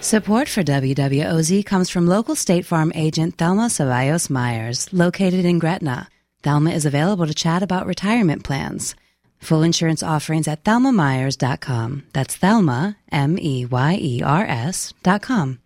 Support for WWOZ comes from local State Farm agent Thelma Ceballos Myers, located in Gretna. Thelma is available to chat about retirement plans. Full insurance offerings at thelmamyers.com. That's Thelma, Meyers.com.